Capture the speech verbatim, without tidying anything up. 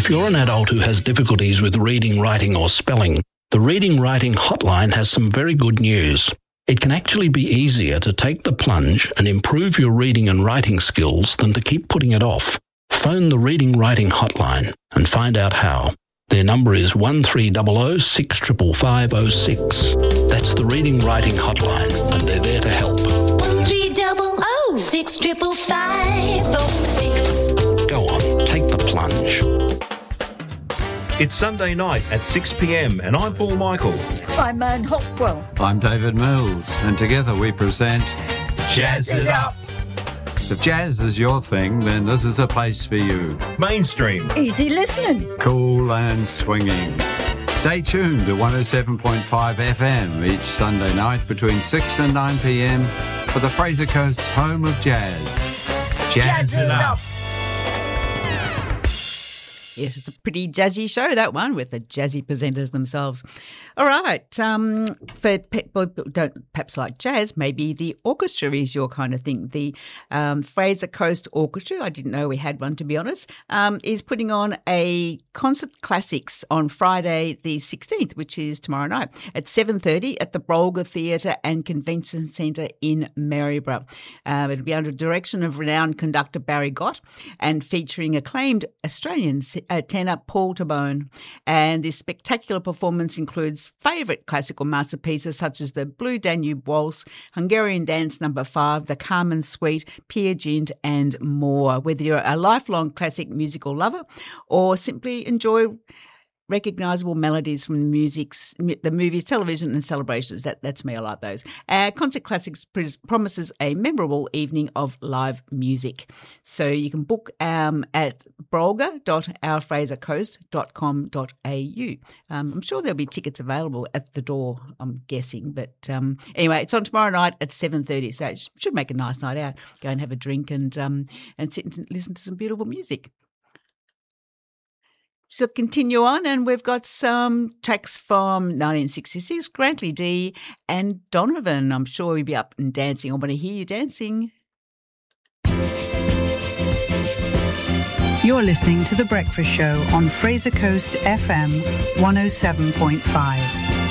If you're an adult who has difficulties with reading, writing or spelling, the Reading Writing Hotline has some very good news. It can actually be easier to take the plunge and improve your reading and writing skills than to keep putting it off. Phone the Reading Writing Hotline and find out how. Their number is one three zero zero six five five zero six. That's the Reading Writing Hotline, and they're there to help. one three zero zero six five five zero six. Go on, take the plunge. It's Sunday night at six p m and I'm Paul Michael. I'm Anne Hopwell. I'm David Mills, and together we present Jazz It Up. If jazz is your thing, then this is a place for you. Mainstream. Easy listening. Cool and swinging. Stay tuned to one oh seven point five F M each Sunday night between six and nine p m for the Fraser Coast's home of jazz. Jazz, Jazz It Up. Yes, it's a pretty jazzy show, that one, with the jazzy presenters themselves. All right. Um, for people who don't perhaps like jazz, maybe the orchestra is your kind of thing. The um, Fraser Coast Orchestra, I didn't know we had one, to be honest, um, is putting on a concert classics on Friday the sixteenth, which is tomorrow night, at seven thirty at the Brolga Theatre and Convention Centre in Maryborough. Um, it'll be under the direction of renowned conductor Barry Gott and featuring acclaimed Australian Uh, tenor Paul Tabone. And this spectacular performance includes favourite classical masterpieces such as the Blue Danube Waltz, Hungarian Dance Number Five, the Carmen Suite, Peer Gynt, and more. Whether you're a lifelong classic musical lover or simply enjoy recognisable melodies from the music's, the movies, television and celebrations. That, that's me, I like those. Uh, Concert Classics promises a memorable evening of live music. So you can book um, at brolga dot our fraser coast dot com dot a u. Um, I'm sure there'll be tickets available at the door, I'm guessing. But um, anyway, it's on tomorrow night at seven thirty, so it should make a nice night out. Go and have a drink and um, and sit and listen to some beautiful music. So continue on, and we've got some tracks from nineteen sixty-six, Grantley D and Donovan. I'm sure you'll be up and dancing. I want to hear you dancing. You're listening to The Breakfast Show on Fraser Coast F M one oh seven point five.